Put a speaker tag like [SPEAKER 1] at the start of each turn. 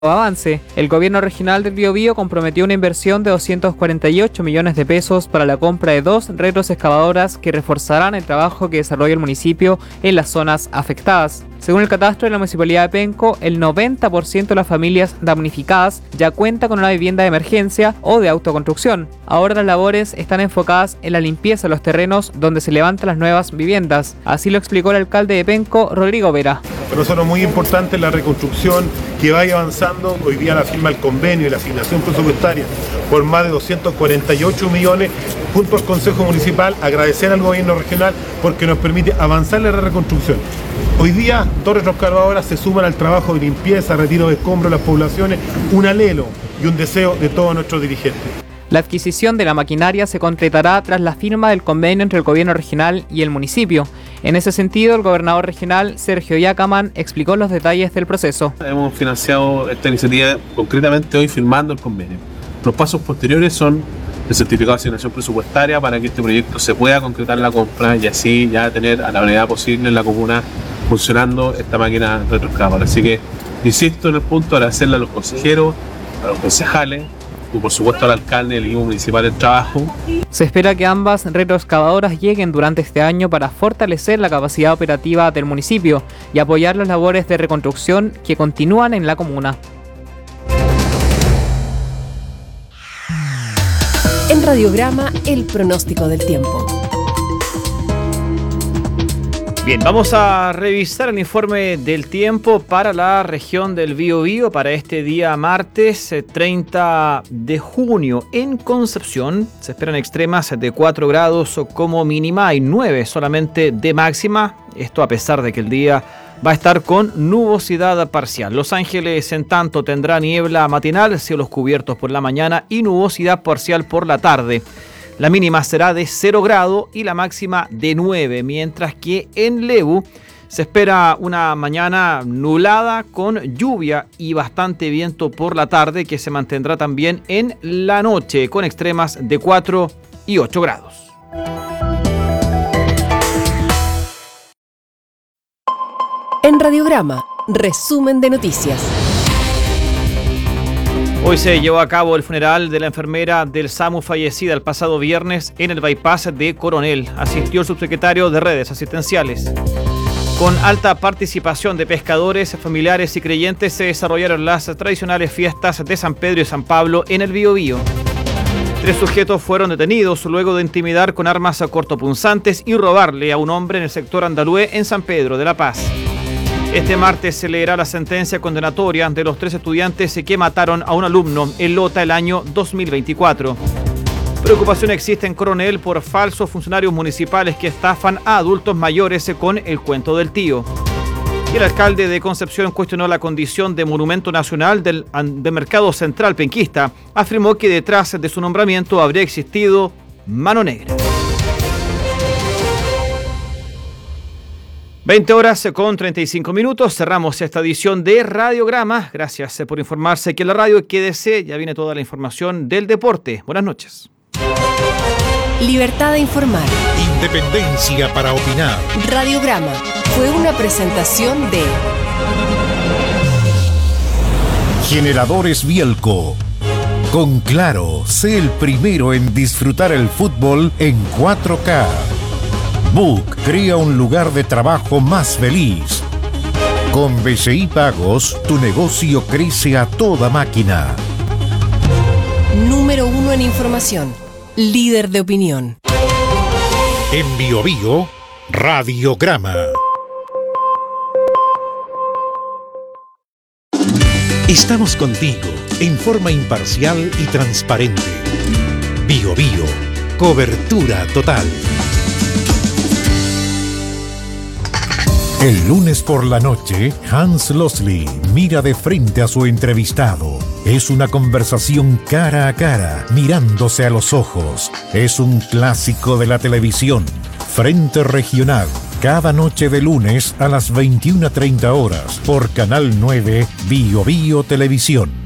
[SPEAKER 1] avance. El gobierno regional del Biobío comprometió una inversión de 248 millones de pesos para la compra de 2 retroexcavadoras que reforzarán el trabajo que desarrolla el municipio en las zonas afectadas. Según el catastro de la Municipalidad de Penco, el 90% de las familias damnificadas ya cuenta con una vivienda de emergencia o de autoconstrucción. Ahora las labores están enfocadas en la limpieza de los terrenos donde se levantan las nuevas viviendas. Así lo explicó el alcalde de Penco, Rodrigo Vera.
[SPEAKER 2] Para nosotros es muy importante la reconstrucción, que vaya avanzando. Hoy día la firma del convenio y la asignación presupuestaria por más de 248 millones junto al Consejo Municipal. Agradecer al gobierno regional porque nos permite avanzar en la reconstrucción. Hoy día 2 retroexcavadoras se suman al trabajo de limpieza, retiro de escombros de las poblaciones, un anhelo y un deseo de todos nuestros dirigentes.
[SPEAKER 1] La adquisición de la maquinaria se concretará tras la firma del convenio entre el gobierno regional y el municipio. En ese sentido, el gobernador regional, Sergio Yacaman, explicó los detalles del proceso.
[SPEAKER 3] Hemos financiado esta iniciativa concretamente hoy firmando el convenio. Los pasos posteriores son el certificado de asignación presupuestaria para que este proyecto se pueda concretar la compra y así ya tener a la brevedad posible en la comuna funcionando esta máquina retroexcavadora. Así que insisto en el punto de agradecerle a los consejeros, a los concejales y por supuesto al alcalde y al equipo municipal del trabajo.
[SPEAKER 1] Se espera que ambas retroexcavadoras lleguen durante este año para fortalecer la capacidad operativa del municipio y apoyar las labores de reconstrucción que continúan en la comuna.
[SPEAKER 4] En Radiograma, el pronóstico del tiempo.
[SPEAKER 5] Bien, vamos a revisar el informe del tiempo para la región del Biobío para este día martes 30 de junio. En Concepción se esperan extremas de 4 grados como mínima y 9 solamente de máxima. Esto a pesar de que el día va a estar con nubosidad parcial. Los Ángeles, en tanto, tendrá niebla matinal, cielos cubiertos por la mañana y nubosidad parcial por la tarde. La mínima será de 0 grado y la máxima de 9, mientras que en Lebu se espera una mañana nublada con lluvia y bastante viento por la tarde, que se mantendrá también en la noche con extremas de 4 y 8 grados.
[SPEAKER 4] En Radiograma, resumen de noticias.
[SPEAKER 5] Hoy se llevó a cabo el funeral de la enfermera del SAMU fallecida el pasado viernes en el bypass de Coronel. Asistió el subsecretario de Redes Asistenciales. Con alta participación de pescadores, familiares y creyentes se desarrollaron las tradicionales fiestas de San Pedro y San Pablo en el Biobío. 3 sujetos fueron detenidos luego de intimidar con armas cortopunzantes y robarle a un hombre en el sector Andalúe en San Pedro de la Paz. Este martes se leerá la sentencia condenatoria de los 3 estudiantes que mataron a un alumno en Lota el año 2024. Preocupación existe en Coronel por falsos funcionarios municipales que estafan a adultos mayores con el cuento del tío. Y el alcalde de Concepción cuestionó la condición de monumento nacional del Mercado Central penquista. Afirmó que detrás de su nombramiento habría existido mano negra. 20 horas con 35 minutos, cerramos esta edición de Radiograma. Gracias por informarse que en la radio. Quédese, ya viene toda la información del deporte. Buenas noches.
[SPEAKER 4] Libertad de informar.
[SPEAKER 6] Independencia para opinar.
[SPEAKER 4] Radiograma fue una presentación de
[SPEAKER 6] Generadores Bielco. Con Claro, sé el primero en disfrutar el fútbol en 4K. Book crea un lugar de trabajo más feliz. Con BCI Pagos, tu negocio crece a toda máquina.
[SPEAKER 4] Número 1 en información. Líder de opinión.
[SPEAKER 6] En Biobío, Radiograma. Estamos contigo en forma imparcial y transparente. Biobío, cobertura total. El lunes por la noche, Hans Losley mira de frente a su entrevistado. Es una conversación cara a cara, mirándose a los ojos. Es un clásico de la televisión. Frente Regional, cada noche de lunes a las 21:30 horas por Canal 9 Biobío Televisión.